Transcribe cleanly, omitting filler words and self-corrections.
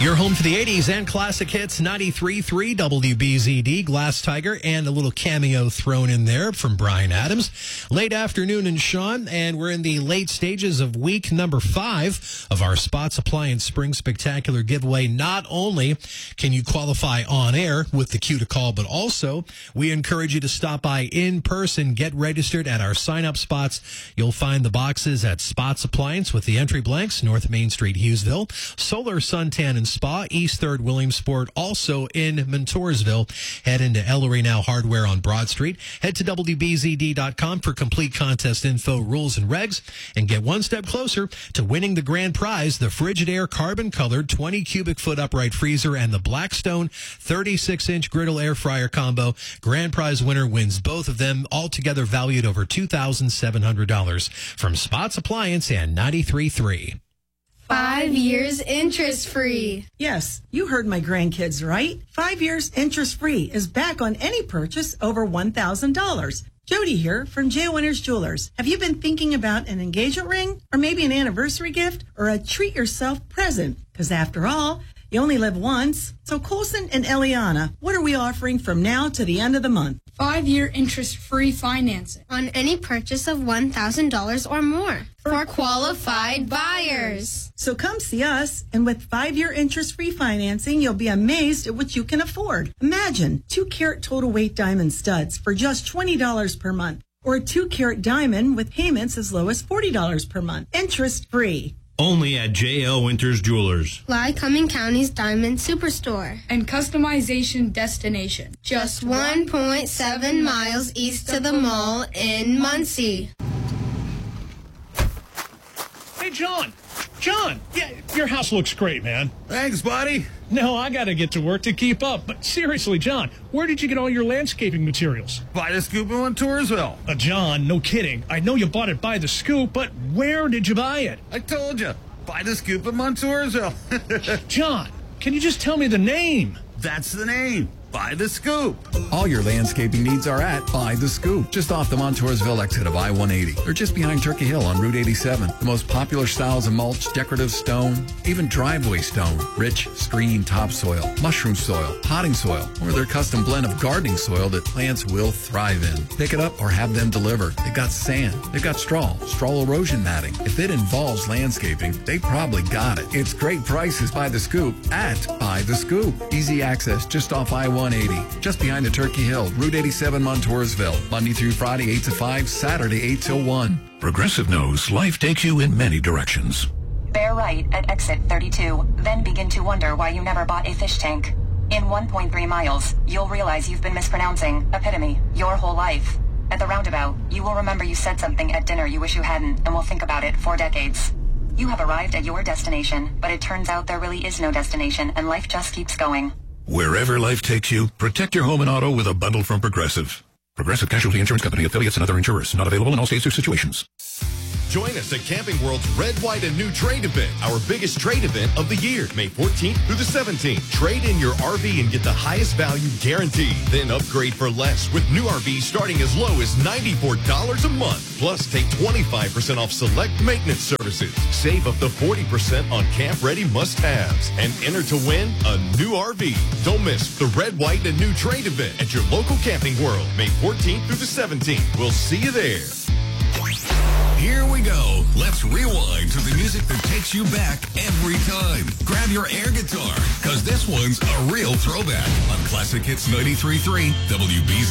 Your home for the 80s and classic hits, 93.3 WBZD, Glass Tiger, and a little cameo thrown in there from Bryan Adams. Late afternoon and Sean, and we're in the late stages of week number 5 of our Spots Appliance Spring Spectacular giveaway. Not only can you qualify on air with the cue to call, but also we encourage you to stop by in person, get registered at our sign-up spots. You'll find the boxes at Spots Appliance with the entry blanks, North Main Street, Hughesville, Solar Suntan and Spa, East 3rd Williamsport, also in Montoursville. Head into Ellery Now Hardware on Broad Street. Head to WBZD.com for complete contest info, rules, and regs, and get one step closer to winning the grand prize, the Frigidaire carbon-colored 20 cubic foot upright freezer and the Blackstone 36-inch griddle air fryer combo. Grand prize winner wins both of them, altogether valued over $2,700 from Spots Appliance and 93.3. 5 years interest-free. Yes, you heard my grandkids right. 5 years interest-free is back on any purchase over $1,000. Jody here from J. Winters Jewelers. Have you been thinking about an engagement ring or maybe an anniversary gift or a treat-yourself present? Because after all, you only live once. So Colson and Eliana, what are we offering from now to the end of the month? 5-year interest-free financing on any purchase of $1,000 or more for qualified buyers. So come see us, and with 5-year interest-free financing, you'll be amazed at what you can afford. Imagine 2-carat total weight diamond studs for just $20 per month, or a 2-carat diamond with payments as low as $40 per month, interest-free. Only at J.L. Winters Jewelers. Lycoming County's Diamond Superstore and customization destination. Just 1.7 miles east of the mall in Muncie. Hey, John, yeah, your house looks great, man. Thanks, buddy. No, I got to get to work to keep up. But seriously, John, where did you get all your landscaping materials? By the Scoop in Montoursville. John, no kidding. I know you bought it by the Scoop, but where did you buy it? I told you, by the Scoop in Montoursville. John, can you just tell me the name? That's the name. By the Scoop. All your landscaping needs are at By the Scoop, just off the Montoursville exit of I-180. Or just behind Turkey Hill on Route 87. The most popular styles of mulch, decorative stone, even driveway stone, rich, screen topsoil, mushroom soil, potting soil, or their custom blend of gardening soil that plants will thrive in. Pick it up or have them delivered. They've got sand. They've got straw erosion matting. If it involves landscaping, they probably got it. It's great prices by the Scoop at By the Scoop. Easy access just off I-180, just behind the Turkey Hill, Route 87, Montoursville. Monday through Friday, 8 to 5, Saturday, 8 till 1. Progressive knows life takes you in many directions. Bear right at exit 32, then begin to wonder why you never bought a fish tank. In 1.3 miles, you'll realize you've been mispronouncing epitome your whole life. At the roundabout, you will remember you said something at dinner you wish you hadn't, and will think about it for decades. You have arrived at your destination, but it turns out there really is no destination, and life just keeps going. Wherever life takes you, protect your home and auto with a bundle from Progressive. Progressive Casualty Insurance Company, affiliates, and other insurers. Not available in all states or situations. Join us at Camping World's Red, White, and New Trade event, our biggest trade event of the year, May 14th through the 17th. Trade in your RV and get the highest value guaranteed. Then upgrade for less with new RVs starting as low as $94 a month. Plus, take 25% off select maintenance services. Save up to 40% on camp-ready must-haves. And enter to win a new RV. Don't miss the Red, White, and New Trade event at your local Camping World, May 14th through the 17th. We'll see you there. Here we go. Let's rewind to the music that takes you back every time. Grab your air guitar, because this one's a real throwback on Classic Hits 93.3 WBZ.